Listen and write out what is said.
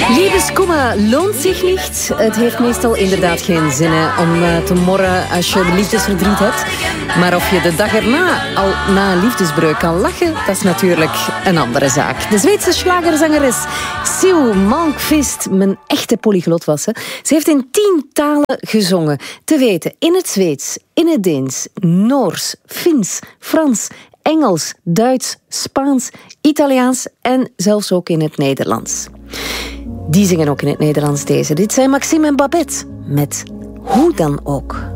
Liebeskummer loont zich niet. Het heeft meestal inderdaad geen zin om te morren als je liefdesverdriet hebt. Maar of je de dag erna al na een liefdesbreuk kan lachen, dat is natuurlijk een andere zaak. De Zweedse schlagerzangeres Siw Malmkvist, mijn echte polyglot was ze. Ze heeft in 10 talen gezongen. Te weten in het Zweeds, in het Deens, Noors, Fins, Frans, Engels, Duits, Spaans, Italiaans en zelfs ook in het Nederlands. Die zingen ook in het Nederlands deze. Dit zijn Maxime en Babette met Hoe dan ook.